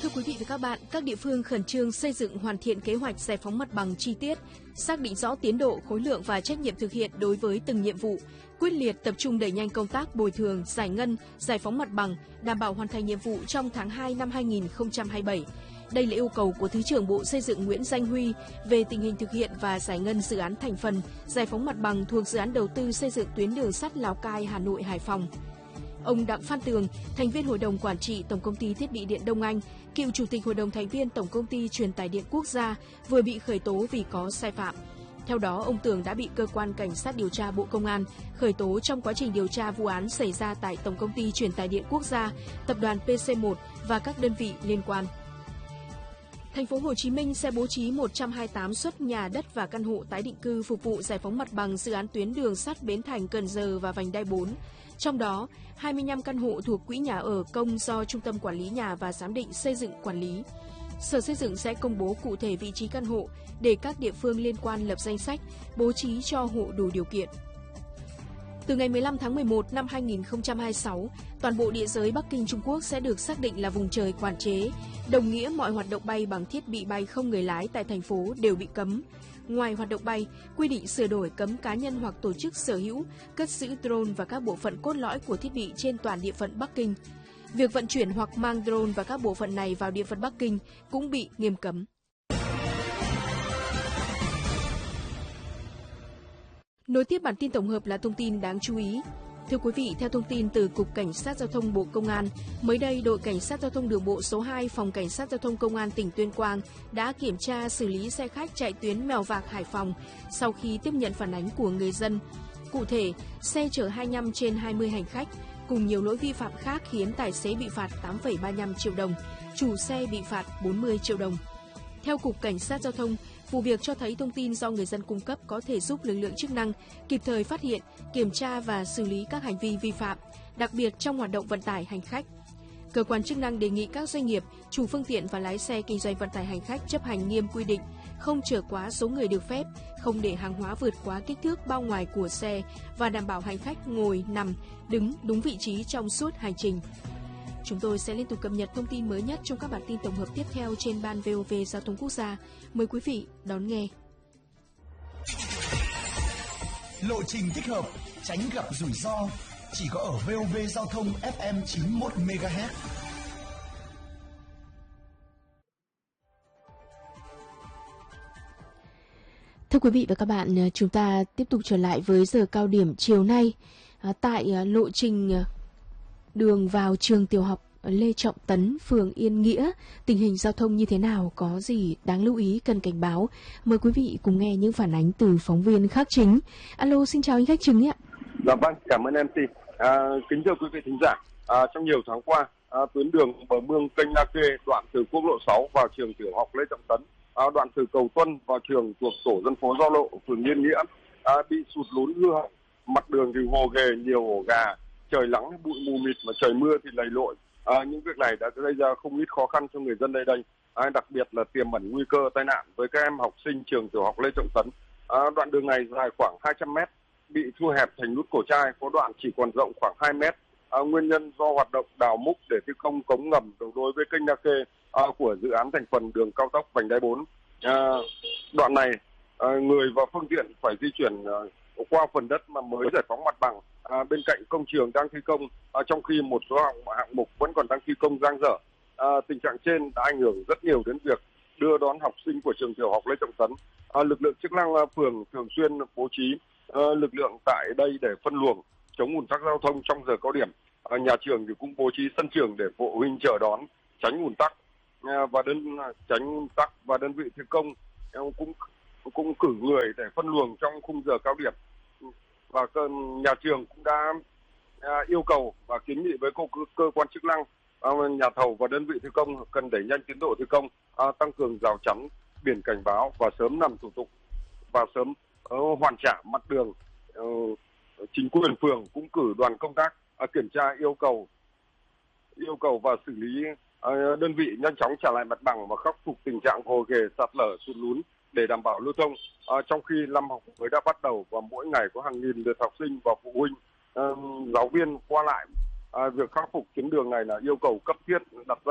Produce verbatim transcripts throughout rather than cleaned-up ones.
Thưa quý vị và các bạn, các địa phương khẩn trương xây dựng hoàn thiện kế hoạch giải phóng mặt bằng chi tiết, xác định rõ tiến độ, khối lượng và trách nhiệm thực hiện đối với từng nhiệm vụ, quyết liệt tập trung đẩy nhanh công tác bồi thường, giải ngân, giải phóng mặt bằng, đảm bảo hoàn thành nhiệm vụ trong tháng hai năm hai nghìn không trăm hai mươi bảy. Đây là yêu cầu của Thứ trưởng Bộ Xây dựng Nguyễn Danh Huy về tình hình thực hiện và giải ngân dự án thành phần, giải phóng mặt bằng thuộc dự án đầu tư xây dựng tuyến đường sắt Lào Cai, Hà Nội, Hải Phòng. Ông Đặng Phan Tường, thành viên Hội đồng Quản trị Tổng công ty Thiết bị điện Đông Anh, cựu Chủ tịch Hội đồng thành viên Tổng công ty Truyền tải điện Quốc gia, vừa bị khởi tố vì có sai phạm. Theo đó, ông Tường đã bị Cơ quan Cảnh sát điều tra Bộ Công an khởi tố trong quá trình điều tra vụ án xảy ra tại Tổng công ty Truyền tải điện Quốc gia, Tập đoàn pê xê một và các đơn vị liên quan. Thành phố Hồ Chí Minh sẽ bố trí một trăm hai mươi tám suất nhà đất và căn hộ tái định cư phục vụ giải phóng mặt bằng dự án tuyến đường sắt Bến Thành - Cần Giờ và vành đai bốn. Trong đó, hai mươi lăm căn hộ thuộc Quỹ nhà ở công do Trung tâm Quản lý Nhà và Giám định Xây dựng quản lý. Sở Xây dựng sẽ công bố cụ thể vị trí căn hộ để các địa phương liên quan lập danh sách, bố trí cho hộ đủ điều kiện. Từ ngày mười lăm tháng mười một năm hai nghìn không trăm hai mươi sáu, toàn bộ địa giới Bắc Kinh Trung Quốc sẽ được xác định là vùng trời quản chế, đồng nghĩa mọi hoạt động bay bằng thiết bị bay không người lái tại thành phố đều bị cấm. Ngoài hoạt động bay, quy định sửa đổi cấm cá nhân hoặc tổ chức sở hữu, cất giữ drone và các bộ phận cốt lõi của thiết bị trên toàn địa phận Bắc Kinh. Việc vận chuyển hoặc mang drone và các bộ phận này vào địa phận Bắc Kinh cũng bị nghiêm cấm. Nối tiếp bản tin tổng hợp là thông tin đáng chú ý. Thưa quý vị, theo thông tin từ Cục Cảnh sát Giao thông Bộ Công an, mới đây đội Cảnh sát Giao thông Đường bộ số hai Phòng Cảnh sát Giao thông Công an tỉnh Tuyên Quang đã kiểm tra xử lý xe khách chạy tuyến Mèo Vạc - Hải Phòng sau khi tiếp nhận phản ánh của người dân. Cụ thể, xe chở hai mươi lăm trên hai mươi hành khách cùng nhiều lỗi vi phạm khác khiến tài xế bị phạt tám phẩy ba mươi lăm triệu đồng, chủ xe bị phạt bốn mươi triệu đồng. Theo Cục Cảnh sát Giao thông, vụ việc cho thấy thông tin do người dân cung cấp có thể giúp lực lượng chức năng kịp thời phát hiện, kiểm tra và xử lý các hành vi vi phạm, đặc biệt trong hoạt động vận tải hành khách. Cơ quan chức năng đề nghị các doanh nghiệp, chủ phương tiện và lái xe kinh doanh vận tải hành khách chấp hành nghiêm quy định, không chở quá số người được phép, không để hàng hóa vượt quá kích thước bao ngoài của xe và đảm bảo hành khách ngồi, nằm, đứng đúng vị trí trong suốt hành trình. Chúng tôi sẽ liên tục cập nhật thông tin mới nhất trong các bản tin tổng hợp tiếp theo trên ban vê o vê Giao thông Quốc gia. Mời quý vị đón nghe. Lộ trình thích hợp, tránh gặp rủi ro, chỉ có ở vê o vê Giao thông ép em chín mươi mốt mê ga héc. Thưa quý vị và các bạn, chúng ta tiếp tục trở lại với giờ cao điểm chiều nay. Tại lộ trình đường vào trường tiểu học Lê Trọng Tấn, phường Yên Nghĩa, tình hình giao thông như thế nào, có gì đáng lưu ý cần cảnh báo? Mời quý vị cùng nghe những phản ánh từ phóng viên Khắc Chính. Alo, xin chào anh Khắc Chính ạ. Dạ vâng, cảm ơn em xê. À, kính thưa quý vị thính giả, à, trong nhiều tháng qua, à, tuyến đường bờ mương kênh La Kê đoạn từ quốc lộ sáu vào trường tiểu học Lê Trọng Tấn, à, đoạn từ cầu Tuân vào trường thuộc tổ dân phố Giao Lộ, phường Yên Nghĩa, à, bị sụt lún hư hỏng, mặt đường thì gồ ghề, nhiều ổ gà, trời nắng bụi mù mịt mà trời mưa thì lầy lội. À, những việc này đã gây ra không ít khó khăn cho người dân nơi đây, à, đặc biệt là tiềm ẩn nguy cơ tai nạn với các em học sinh trường tiểu học Lê Trọng Tấn. À, đoạn đường này dài khoảng hai trăm mét, bị thu hẹp thành nút cổ chai, có đoạn chỉ còn rộng khoảng hai mét. À, nguyên nhân do hoạt động đào múc để thi công cống ngầm đầu đối với kênh La Kê à, của dự án thành phần đường cao tốc vành đai bốn. À, đoạn này à, người và phương tiện phải di chuyển à, qua phần đất mà mới giải phóng mặt bằng, à, bên cạnh công trường đang thi công, à, trong khi một số hạng, hạng mục vẫn còn đang thi công dang dở. À, tình trạng trên đã ảnh hưởng rất nhiều đến việc đưa đón học sinh của trường tiểu học Lê Trọng Tấn. À, lực lượng chức năng phường thường xuyên bố trí à, lực lượng tại đây để phân luồng, chống ùn tắc giao thông trong giờ cao điểm. À, nhà trường thì cũng bố trí sân trường để phụ huynh chờ đón, tránh ùn tắc à, và đơn tránh ùn tắc và đơn vị thi công cũng cũng cử người để phân luồng trong khung giờ cao điểm. Và cơ, nhà trường cũng đã à, yêu cầu và kiến nghị với cơ, cơ quan chức năng, à, nhà thầu và đơn vị thi công cần đẩy nhanh tiến độ thi công, à, tăng cường rào chắn, biển cảnh báo và sớm làm thủ tục và sớm uh, hoàn trả mặt đường. Uh, chính quyền phường cũng cử đoàn công tác uh, kiểm tra yêu cầu yêu cầu và xử lý uh, đơn vị nhanh chóng trả lại mặt bằng và khắc phục tình trạng gồ ghề, sạt lở, sụt lún để đảm bảo lưu thông. À, trong khi năm học mới đã bắt đầu và mỗi ngày có hàng nghìn lượt học sinh và phụ huynh, uh, giáo viên qua lại, à, việc khắc phục tuyến đường này là yêu cầu cấp thiết đặt ra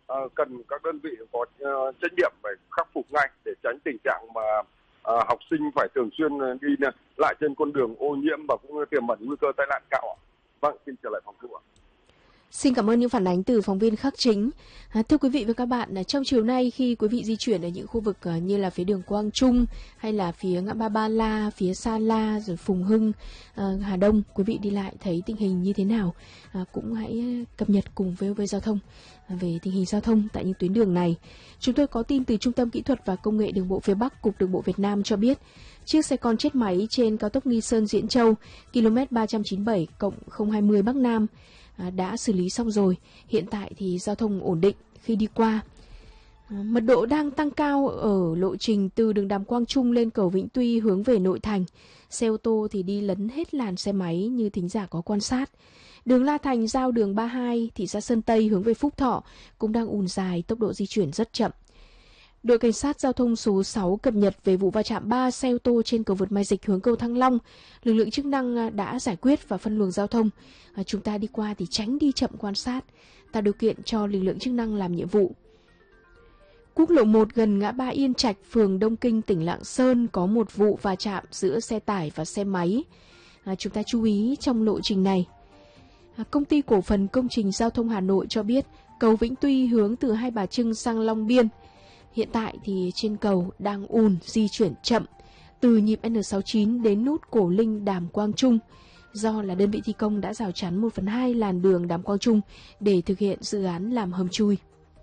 uh, cần các đơn vị có uh, trách nhiệm phải khắc phục ngay để tránh tình trạng mà uh, học sinh phải thường xuyên đi lại trên con đường ô nhiễm và cũng tiềm ẩn nguy cơ tai nạn cao. Vâng, xin trở lại phòng thu ạ. Xin cảm ơn những phản ánh từ phóng viên Khắc Chính. À, thưa quý vị và các bạn, trong chiều nay khi quý vị di chuyển ở những khu vực như là phía đường Quang Trung hay là phía ngã ba Ba La, phía Sa La, rồi Phùng Hưng, à, Hà Đông, quý vị đi lại thấy tình hình như thế nào? À, cũng hãy cập nhật cùng vê o vê Giao thông về tình hình giao thông tại những tuyến đường này. Chúng tôi có tin từ Trung tâm Kỹ thuật và Công nghệ Đường bộ phía Bắc, Cục Đường bộ Việt Nam cho biết, chiếc xe con chết máy trên cao tốc Nghi Sơn - Diễn Châu, km ba trăm chín mươi bảy cộng không hai mươi Bắc Nam, đã xử lý xong rồi. Hiện tại thì giao thông ổn định khi đi qua. Mật độ đang tăng cao ở lộ trình từ đường Đàm Quang Trung lên cầu Vĩnh Tuy hướng về nội thành. Xe ô tô thì đi lấn hết làn xe máy như thính giả có quan sát. Đường La Thành giao đường ba mươi hai thị xã Sơn Tây hướng về Phúc Thọ cũng đang ùn dài, tốc độ di chuyển rất chậm. Đội cảnh sát giao thông số sáu cập nhật về vụ va chạm ba xe ô tô trên cầu vượt Mai Dịch hướng cầu Thăng Long. Lực lượng chức năng đã giải quyết và phân luồng giao thông. À, chúng ta đi qua thì tránh đi chậm quan sát, tạo điều kiện cho lực lượng chức năng làm nhiệm vụ. Quốc lộ một gần ngã ba Yên Trạch, phường Đông Kinh, tỉnh Lạng Sơn có một vụ va chạm giữa xe tải và xe máy. À, chúng ta chú ý trong lộ trình này. À, Công ty Cổ phần Công trình Giao thông Hà Nội cho biết cầu Vĩnh Tuy hướng từ Hai Bà Trưng sang Long Biên. Hiện tại thì trên cầu đang ùn, di chuyển chậm từ nhịp N sáu mươi chín đến nút Cổ Linh Đàm Quang Trung, do là đơn vị thi công đã rào chắn một phần hai làn đường Đàm Quang Trung để thực hiện dự án làm hầm chui.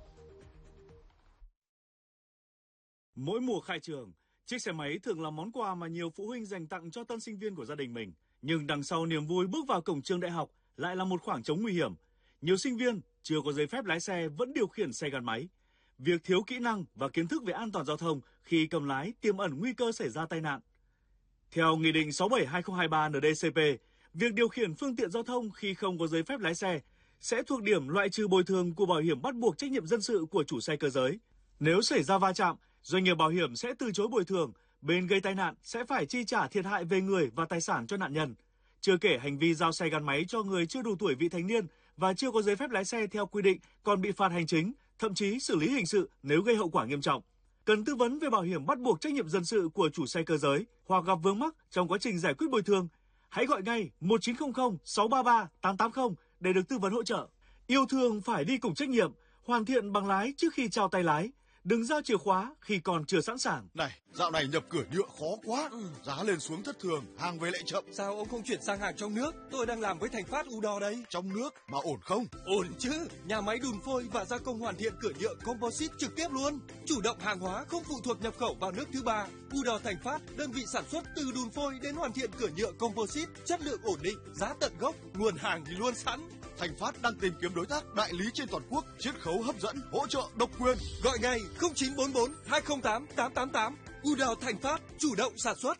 Mỗi mùa khai trường, chiếc xe máy thường là món quà mà nhiều phụ huynh dành tặng cho tân sinh viên của gia đình mình. Nhưng đằng sau niềm vui bước vào cổng trường đại học lại là một khoảng trống nguy hiểm. Nhiều sinh viên chưa có giấy phép lái xe vẫn điều khiển xe gắn máy. Việc thiếu kỹ năng và kiến thức về an toàn giao thông khi cầm lái tiềm ẩn nguy cơ xảy ra tai nạn. Theo Nghị định sáu bảy hai không hai ba N D C P, việc điều khiển phương tiện giao thông khi không có giấy phép lái xe sẽ thuộc điểm loại trừ bồi thường của bảo hiểm bắt buộc trách nhiệm dân sự của chủ xe cơ giới. Nếu xảy ra va chạm, doanh nghiệp bảo hiểm sẽ từ chối bồi thường, bên gây tai nạn sẽ phải chi trả thiệt hại về người và tài sản cho nạn nhân. Chưa kể hành vi giao xe gắn máy cho người chưa đủ tuổi vị thành niên và chưa có giấy phép lái xe theo quy định còn bị phạt hành chính, thậm chí xử lý hình sự nếu gây hậu quả nghiêm trọng. Cần tư vấn về bảo hiểm bắt buộc trách nhiệm dân sự của chủ xe cơ giới hoặc gặp vướng mắc trong quá trình giải quyết bồi thường, hãy gọi ngay một chín không không sáu ba ba tám tám không để được tư vấn hỗ trợ. Yêu thương phải đi cùng trách nhiệm, hoàn thiện bằng lái trước khi trao tay lái. Đừng giao chìa khóa khi còn chưa sẵn sàng. Này, dạo này nhập cửa nhựa khó quá, ừ. Giá lên xuống thất thường, hàng về lại chậm. Sao ông không chuyển sang hàng trong nước? Tôi đang làm với Thành Phát Udor đây. Trong nước mà ổn không? Ổn chứ, nhà máy đùn phôi và gia công hoàn thiện cửa nhựa composite trực tiếp luôn. Chủ động hàng hóa không phụ thuộc nhập khẩu vào nước thứ ba. Udor Thành Phát, đơn vị sản xuất từ đùn phôi đến hoàn thiện cửa nhựa composite, chất lượng ổn định, giá tận gốc, nguồn hàng thì luôn sẵn. Thành Phát đang tìm kiếm đối tác đại lý trên toàn quốc, chiết khấu hấp dẫn, hỗ trợ độc quyền. Gọi ngay không chín bốn bốn hai không tám tám tám tám. Udor Thành Phát, chủ động sản xuất.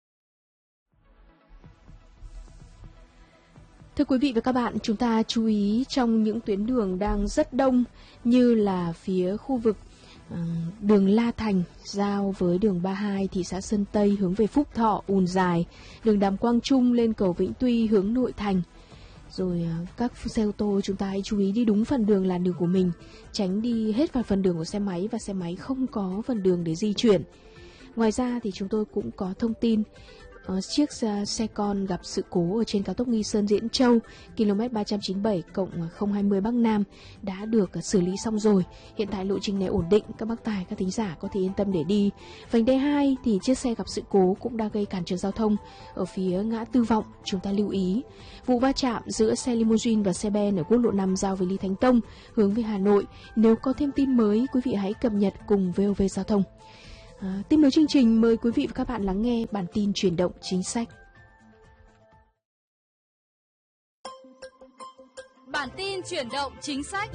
Thưa quý vị và các bạn, chúng ta chú ý trong những tuyến đường đang rất đông như là phía khu vực uh, đường La Thành giao với đường ba mươi hai thị xã Sơn Tây hướng về Phúc Thọ ùn dài, đường Đàm Quang Trung lên cầu Vĩnh Tuy hướng nội thành. Rồi các xe ô tô chúng ta hãy chú ý đi đúng phần đường làn đường của mình, tránh đi hết vào phần đường của xe máy và xe máy không có phần đường để di chuyển. Ngoài ra thì chúng tôi cũng có thông tin uh, chiếc xe con gặp sự cố ở trên cao tốc Nghi Sơn - Diễn Châu, km ba trăm chín mươi bảy cộng không hai mươi Bắc Nam đã được uh, xử lý xong rồi. Hiện tại lộ trình này ổn định, các bác tài, các thính giả có thể yên tâm để đi. Vành đai hai thì chiếc xe gặp sự cố cũng đã gây cản trở giao thông ở phía ngã Tư Vọng, chúng ta lưu ý. Vụ va chạm giữa xe limousine và xe ben ở quốc lộ năm giao với Lý Thánh Tông hướng về Hà Nội. Nếu có thêm tin mới, quý vị hãy cập nhật cùng vê o vê Giao thông. À, tiếp nối chương trình, mời quý vị và các bạn lắng nghe bản tin chuyển động chính sách. Bản tin chuyển động chính sách.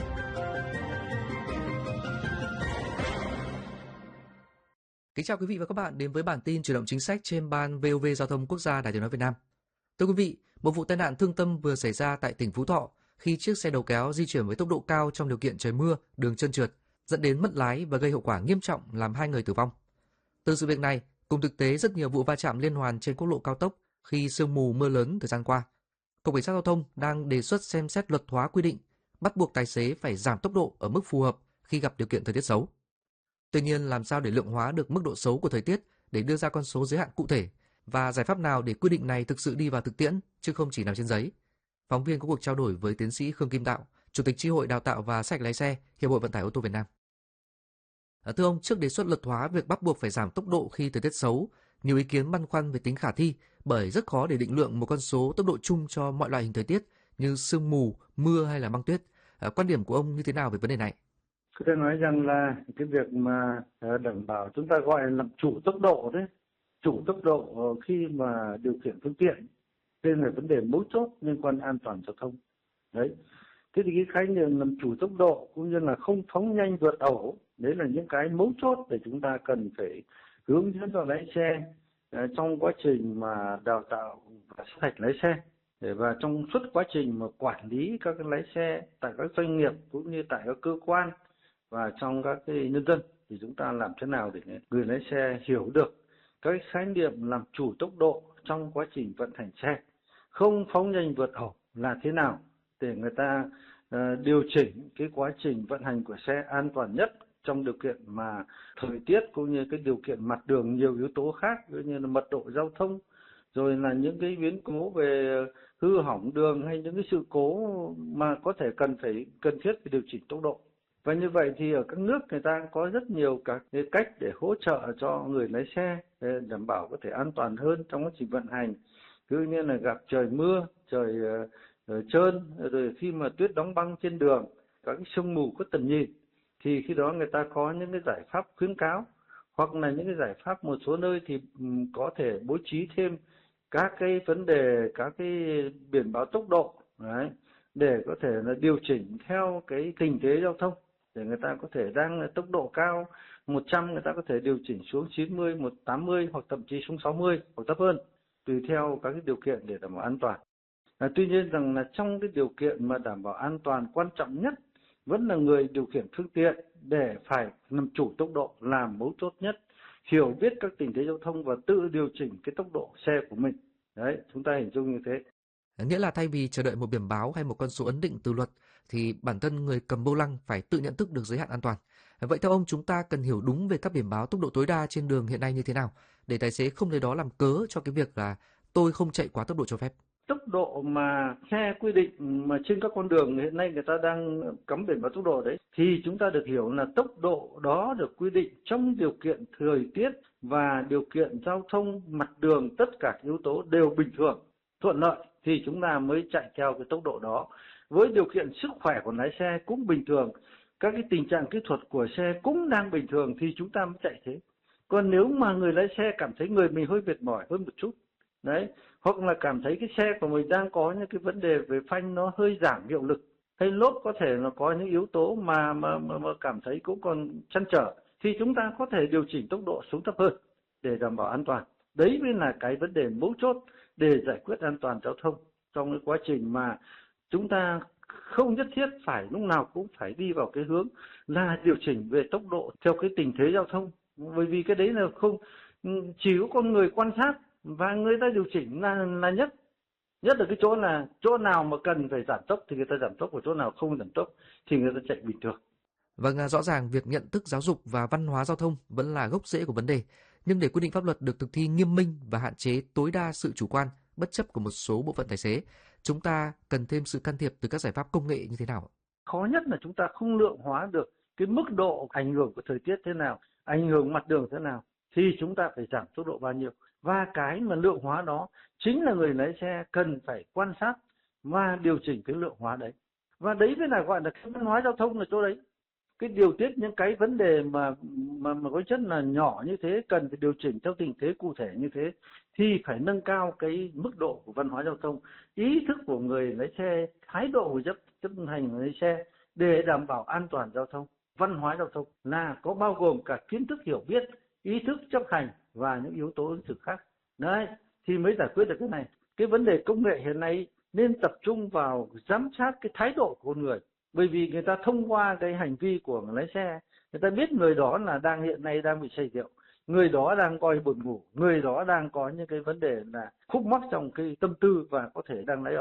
Kính chào quý vị và các bạn đến với bản tin chuyển động chính sách trên ban vê o vê Giao thông Quốc gia Đài Tiếng nói Việt Nam. Thưa quý vị, một vụ tai nạn thương tâm vừa xảy ra tại tỉnh Phú Thọ khi chiếc xe đầu kéo di chuyển với tốc độ cao trong điều kiện trời mưa, đường trơn trượt, dẫn đến mất lái và gây hậu quả nghiêm trọng làm hai người tử vong. Từ sự việc này, cùng thực tế rất nhiều vụ va chạm liên hoàn trên quốc lộ cao tốc khi sương mù mưa lớn thời gian qua, Cục Cảnh sát Giao thông đang đề xuất xem xét luật hóa quy định bắt buộc tài xế phải giảm tốc độ ở mức phù hợp khi gặp điều kiện thời tiết xấu. Tuy nhiên, làm sao để lượng hóa được mức độ xấu của thời tiết để đưa ra con số giới hạn cụ thể, và giải pháp nào để quy định này thực sự đi vào thực tiễn chứ không chỉ nằm trên giấy? Phóng viên có cuộc trao đổi với tiến sĩ Khương Kim Tạo, Chủ tịch Chi hội Đào tạo và Sát hạch lái xe, Hiệp hội Vận tải ô tô Việt Nam. À, thưa ông, trước đề xuất luật hóa việc bắt buộc phải giảm tốc độ khi thời tiết xấu, nhiều ý kiến băn khoăn về tính khả thi bởi rất khó để định lượng một con số tốc độ chung cho mọi loại hình thời tiết như sương mù, mưa hay là băng tuyết. À, quan điểm của ông như thế nào về vấn đề này? Có thể nói rằng là cái việc mà đảm bảo chúng ta gọi là làm chủ tốc độ đấy, chủ tốc độ khi mà điều khiển phương tiện, đây là vấn đề mấu chốt liên quan an toàn giao thông. Đấy. Thế thì cái khái niệm làm chủ tốc độ cũng như là không phóng nhanh vượt ẩu, đấy là những cái mấu chốt để chúng ta cần phải hướng dẫn cho lái xe trong quá trình mà đào tạo và sát hạch lái xe, và trong suốt quá trình mà quản lý các cái lái xe tại các doanh nghiệp cũng như tại các cơ quan và trong các cái nhân dân, thì chúng ta làm thế nào để người lái xe hiểu được các khái niệm làm chủ tốc độ trong quá trình vận hành xe, không phóng nhanh vượt ẩu là thế nào để người ta uh, điều chỉnh cái quá trình vận hành của xe an toàn nhất trong điều kiện mà thời tiết cũng như cái điều kiện mặt đường, nhiều yếu tố khác như là mật độ giao thông, rồi là những cái biến cố về hư hỏng đường hay những cái sự cố mà có thể cần phải cần thiết phải điều chỉnh tốc độ. Và như vậy thì ở các nước người ta có rất nhiều các cái cách để hỗ trợ cho người lái xe để đảm bảo có thể an toàn hơn trong quá trình vận hành. Cứ như là gặp trời mưa, trời uh, trơn, rồi khi mà tuyết đóng băng trên đường, các cái sương mù có tầm nhìn, thì khi đó người ta có những cái giải pháp khuyến cáo, hoặc là những cái giải pháp một số nơi thì có thể bố trí thêm các cái vấn đề, các cái biển báo tốc độ đấy, để có thể là điều chỉnh theo cái tình thế giao thông, để người ta có thể đang tốc độ cao một trăm, người ta có thể điều chỉnh xuống chín mươi, một trăm tám mươi hoặc thậm chí xuống sáu mươi hoặc thấp hơn, tùy theo các cái điều kiện để đảm bảo an toàn. À, tuy nhiên rằng là trong cái điều kiện mà đảm bảo an toàn, quan trọng nhất vẫn là người điều khiển phương tiện để phải làm chủ tốc độ là mấu chốt nhất, hiểu biết các tình thế giao thông và tự điều chỉnh cái tốc độ xe của mình. Đấy, chúng ta hình dung như thế. Nghĩa là thay vì chờ đợi một biển báo hay một con số ấn định từ luật, thì bản thân người cầm vô lăng phải tự nhận thức được giới hạn an toàn. Vậy theo ông, chúng ta cần hiểu đúng về các biển báo tốc độ tối đa trên đường hiện nay như thế nào, để tài xế không lấy đó làm cớ cho cái việc là tôi không chạy quá tốc độ cho phép? Tốc độ mà xe quy định mà trên các con đường hiện nay người ta đang cắm biển báo tốc độ đấy, thì chúng ta được hiểu là tốc độ đó được quy định trong điều kiện thời tiết và điều kiện giao thông mặt đường, tất cả yếu tố đều bình thường, thuận lợi thì chúng ta mới chạy theo cái tốc độ đó. Với điều kiện sức khỏe của lái xe cũng bình thường, các cái tình trạng kỹ thuật của xe cũng đang bình thường thì chúng ta mới chạy thế. Còn nếu mà người lái xe cảm thấy người mình hơi mệt mỏi hơn một chút, đấy, hoặc là cảm thấy cái xe của mình đang có những cái vấn đề về phanh nó hơi giảm hiệu lực, hay lốp có thể nó có những yếu tố mà mà, mà, mà cảm thấy cũng còn trăn trở, thì chúng ta có thể điều chỉnh tốc độ xuống thấp hơn để đảm bảo an toàn. Đấy mới là cái vấn đề mấu chốt để giải quyết an toàn giao thông trong cái quá trình mà chúng ta không nhất thiết phải lúc nào cũng phải đi vào cái hướng là điều chỉnh về tốc độ theo cái tình thế giao thông, bởi vì cái đấy là không, chỉ có con người quan sát và người ta điều chỉnh là là nhất. Nhất là cái chỗ là chỗ nào mà cần phải giảm tốc thì người ta giảm tốc, và chỗ nào không giảm tốc thì người ta chạy bình thường. Vâng, rõ ràng việc nhận thức giáo dục và văn hóa giao thông vẫn là gốc rễ của vấn đề. Nhưng để quy định pháp luật được thực thi nghiêm minh và hạn chế tối đa sự chủ quan, bất chấp của một số bộ phận tài xế, chúng ta cần thêm sự can thiệp từ các giải pháp công nghệ như thế nào? Khó nhất là chúng ta không lượng hóa được cái mức độ ảnh hưởng của thời tiết thế nào, ảnh hưởng mặt đường thế nào, thì chúng ta phải giảm tốc độ bao nhiêu. Và cái mà lượng hóa đó chính là người lái xe cần phải quan sát và điều chỉnh cái lượng hóa đấy. Và đấy mới là gọi là cái văn hóa giao thông là chỗ đấy. Cái điều tiết những cái vấn đề mà mà mà có chất là nhỏ như thế, cần phải điều chỉnh theo tình thế cụ thể như thế, thì phải nâng cao cái mức độ của văn hóa giao thông, ý thức của người lái xe, thái độ của chấp chấp hành người lái xe để đảm bảo an toàn giao thông. Văn hóa giao thông là có bao gồm cả kiến thức hiểu biết, ý thức chấp hành và những yếu tố ứng xử khác. Đấy, thì mới giải quyết được cái này. Cái vấn đề công nghệ hiện nay nên tập trung vào giám sát cái thái độ của con người. Bởi vì người ta thông qua cái hành vi của người lái xe, người ta biết người đó là đang hiện nay đang bị say rượu, người đó đang coi buồn ngủ, người đó đang có những cái vấn đề là khúc mắc trong cái tâm tư và có thể đang lấy ỏng.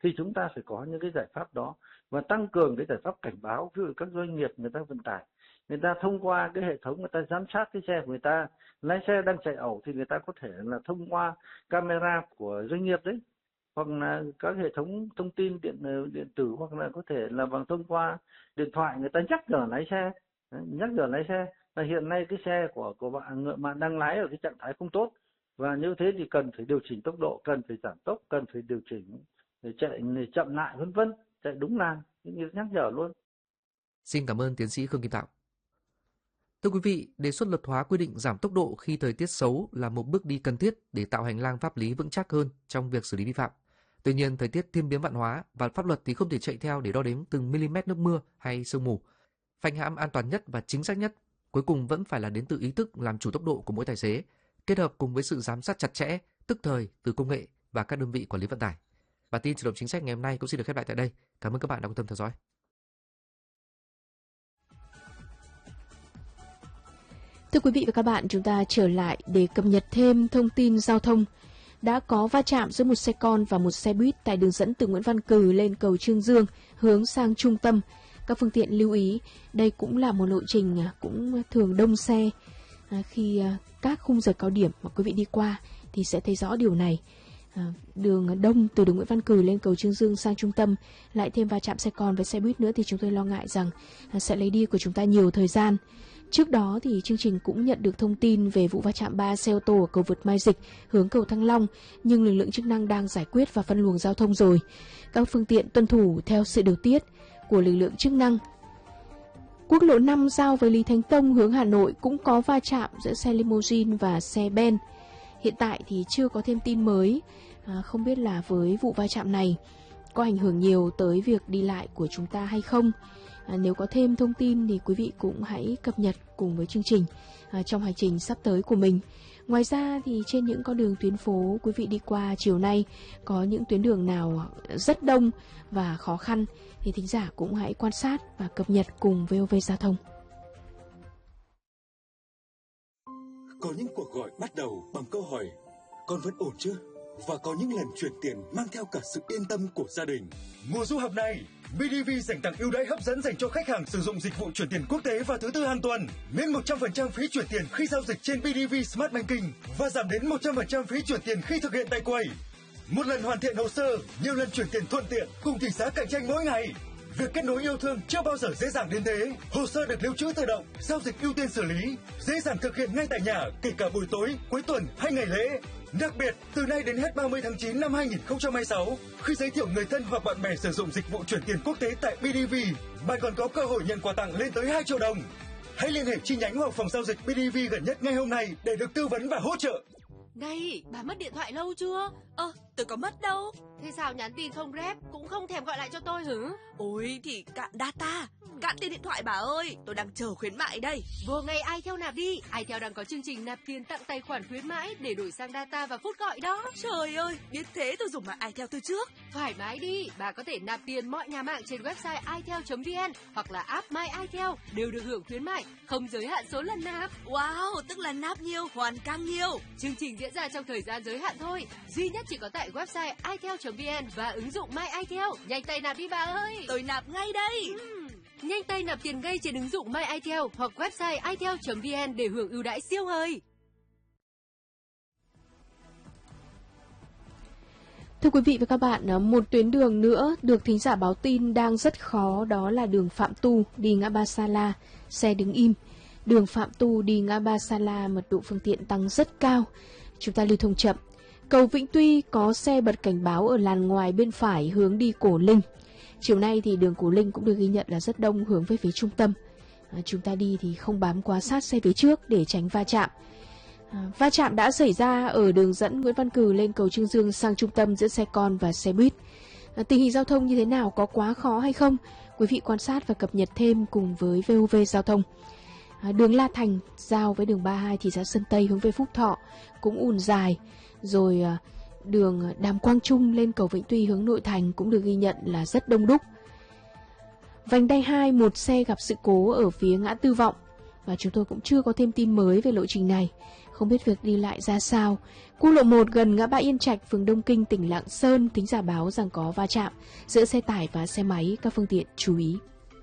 thì chúng ta phải có những cái giải pháp đó và tăng cường cái giải pháp cảnh báo. Ví dụ các doanh nghiệp người ta vận tải, người ta thông qua cái hệ thống người ta giám sát cái xe của người ta, lái xe đang chạy ẩu thì người ta có thể là thông qua camera của doanh nghiệp đấy, hoặc là các hệ thống thông tin điện điện tử, hoặc là có thể là bằng thông qua điện thoại người ta nhắc nhở lái xe, nhắc nhở lái xe là hiện nay cái xe của của bạn bạn đang lái ở cái trạng thái không tốt, và như thế thì cần phải điều chỉnh tốc độ, cần phải giảm tốc, cần phải điều chỉnh để chạy để chậm lại vân vân, chạy đúng làn, như nhắc nhở luôn. Xin cảm ơn tiến sĩ Khương Kim Tạo. Thưa quý vị, đề xuất luật hóa quy định giảm tốc độ khi thời tiết xấu là một bước đi cần thiết để tạo hành lang pháp lý vững chắc hơn trong việc xử lý vi phạm. Tuy nhiên, thời tiết thiên biến vạn hóa và pháp luật thì không thể chạy theo để đo đếm từng mm nước mưa hay sương mù. Phanh hãm an toàn nhất và chính xác nhất cuối cùng vẫn phải là đến từ ý thức làm chủ tốc độ của mỗi tài xế, kết hợp cùng với sự giám sát chặt chẽ, tức thời từ công nghệ và các đơn vị quản lý vận tải. Bản tin Chuyển động chính sách ngày hôm nay cũng xin được khép lại tại đây. Cảm ơn các bạn đã quan tâm theo dõi. Thưa quý vị và các bạn, chúng ta trở lại để cập nhật thêm thông tin giao thông. Đã có va chạm giữa một xe con và một xe buýt tại đường dẫn từ Nguyễn Văn Cừ lên cầu Trương Dương hướng sang trung tâm. Các phương tiện lưu ý, đây cũng là một lộ trình cũng thường đông xe. Khi các khung giờ cao điểm mà quý vị đi qua thì sẽ thấy rõ điều này. Đường đông từ đường Nguyễn Văn Cừ lên cầu Trương Dương sang trung tâm, lại thêm va chạm xe con với xe buýt nữa thì chúng tôi lo ngại rằng sẽ lấy đi của chúng ta nhiều thời gian. Trước đó thì chương trình cũng nhận được thông tin về vụ va chạm ba xe ô tô ở cầu vượt Mai Dịch hướng cầu Thăng Long, nhưng lực lượng chức năng đang giải quyết và phân luồng giao thông rồi. Các phương tiện tuân thủ theo sự điều tiết của lực lượng chức năng. Quốc lộ năm giao với Lý Thánh Tông hướng Hà Nội cũng có va chạm giữa xe limousine và xe ben. Hiện tại thì chưa có thêm tin mới, à, không biết là với vụ va chạm này có ảnh hưởng nhiều tới việc đi lại của chúng ta hay không. À, nếu có thêm thông tin thì quý vị cũng hãy cập nhật cùng với chương trình à, trong hành trình sắp tới của mình. Ngoài ra thì trên những con đường tuyến phố quý vị đi qua chiều nay có những tuyến đường nào rất đông và khó khăn thì thính giả cũng hãy quan sát và cập nhật cùng vê o vê Giao thông. Có những cuộc gọi bắt đầu bằng câu hỏi con vẫn ổn chưa? Và có những lần chuyển tiền mang theo cả sự yên tâm của gia đình. Mùa du học này, bê đê vê dành tặng ưu đãi hấp dẫn dành cho khách hàng sử dụng dịch vụ chuyển tiền quốc tế vào thứ tư hàng tuần. Miễn một trăm phần trăm phí chuyển tiền khi giao dịch trên bê đê vê Smart Banking và giảm đến một trăm phần trăm phí chuyển tiền khi thực hiện tại quầy. Một lần hoàn thiện hồ sơ, nhiều lần chuyển tiền thuận tiện cùng tỷ giá cạnh tranh mỗi ngày. Việc kết nối yêu thương chưa bao giờ dễ dàng đến thế. Hồ sơ được lưu trữ tự động, giao dịch ưu tiên xử lý, dễ dàng thực hiện ngay tại nhà, kể cả buổi tối, cuối tuần hay ngày lễ. Đặc biệt, từ nay đến hết ba mươi tháng chín năm hai nghìn không trăm hai mươi sáu, khi giới thiệu người thân hoặc bạn bè sử dụng dịch vụ chuyển tiền quốc tế tại bê đê vê, bạn còn có cơ hội nhận quà tặng lên tới hai triệu đồng. Hãy liên hệ chi nhánh hoặc phòng giao dịch bê đê vê gần nhất ngay hôm nay để được tư vấn và hỗ trợ. Này, bà mất điện thoại lâu chưa? Ơ, tôi có mất đâu. Thế sao nhắn tin không rep, cũng không thèm gọi lại cho tôi hử? Ôi thì cạn data, cạn tiền điện thoại bà ơi, tôi đang chờ khuyến mại đây. Vừa ngày iTel nạp đi, iTel đang có chương trình nạp tiền tặng tài khoản khuyến mãi để đổi sang data và phút gọi đó. Trời ơi, biết thế tôi dùng mà iTel từ trước. Thoải mái đi, bà có thể nạp tiền mọi nhà mạng trên website itel chấm vn hoặc là app My iTel đều được hưởng khuyến mại, không giới hạn số lần nạp. Wow, tức là nạp nhiều, hoàn càng nhiều. Chương trình diễn ra trong thời gian giới hạn thôi, duy nhất chỉ có tại website itel chấm vn và ứng dụng My iTel. Nhanh tay nạp đi bà ơi. Tôi nạp ngay đây. Uhm. Nhanh tay nạp tiền ngay trên ứng dụng My iTel hoặc website itel chấm vn để hưởng ưu đãi siêu hời. Thưa quý vị và các bạn, một tuyến đường nữa được thính giả báo tin đang rất khó, đó là đường Phạm Tu đi ngã ba Sa La, xe đứng im. Đường Phạm Tu đi ngã ba Sa La mật độ phương tiện tăng rất cao, chúng ta lưu thông chậm. Cầu Vĩnh Tuy có xe bật cảnh báo ở làn ngoài bên phải hướng đi Cổ Linh. Chiều nay thì đường Cổ Linh cũng được ghi nhận là rất đông hướng về phía trung tâm. À, chúng ta đi thì không bám quá sát xe phía trước để tránh va chạm. À, va chạm đã xảy ra ở đường dẫn Nguyễn Văn Cừ lên cầu Trương Dương sang trung tâm giữa xe con và xe buýt. À, tình hình giao thông như thế nào, có quá khó hay không? Quý vị quan sát và cập nhật thêm cùng với vê o vê Giao thông. À, đường La Thành giao với đường ba mươi hai thị xã Sơn Tây hướng về Phúc Thọ cũng ùn dài. Rồi à, đường Đàm Quang Trung lên cầu Vĩnh Tuy hướng nội thành cũng được ghi nhận là rất đông đúc. Vành đai hai, một xe gặp sự cố ở phía ngã tư Vọng. và chúng tôi cũng chưa có thêm tin mới về lộ trình này. Không biết việc đi lại ra sao. Quốc lộ một gần ngã ba Yên Trạch, phường Đông Kinh, tỉnh Lạng Sơn, thính giả báo rằng có va chạm giữa xe tải và xe máy, các phương tiện chú ý.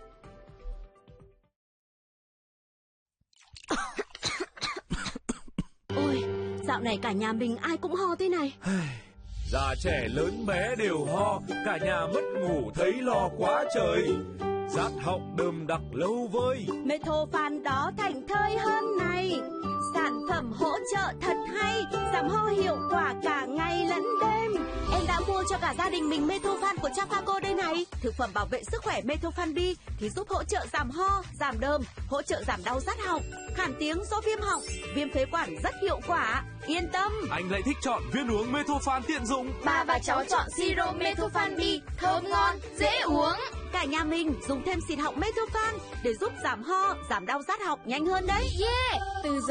Ôi, dạo này cả nhà mình ai cũng ho thế này. Già trẻ lớn bé đều ho, cả nhà mất ngủ thấy lo quá trời. Rát họng đơm đặc lâu vơi. Methophan đó thành thơi hơn này. Sản phẩm hỗ trợ thật hay, giảm ho hiệu quả cả ngày lẫn đêm. Em đã mua cho cả gia đình mình Methophan của Trafaco đây này. Thực phẩm bảo vệ sức khỏe Methophan B thì giúp hỗ trợ giảm ho, giảm đơm, hỗ trợ giảm đau rát họng, khản tiếng do viêm họng, viêm phế quản rất hiệu quả. Yên tâm. Anh lại thích chọn viên uống Methophan tiện dụng. Ba và cháu chọn siro Methophan B, thơm ngon, dễ uống. Cả nhà mình dùng thêm xịt họng Methophan để giúp giảm ho, giảm đau rát họng nhanh hơn đấy. Yeah! Từ giờ